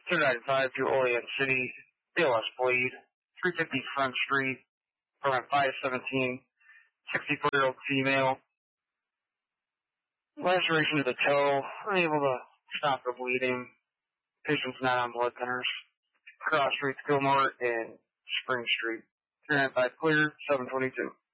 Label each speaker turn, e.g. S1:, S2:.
S1: 295 to Olean City, BLS bleed, 350 Front Street, around 517, 64-year-old female. Laceration to the toe, unable to stop the bleeding. Patient's not on blood thinners. Cross Street, Gilmore, and Spring Street. 395 clear, 722.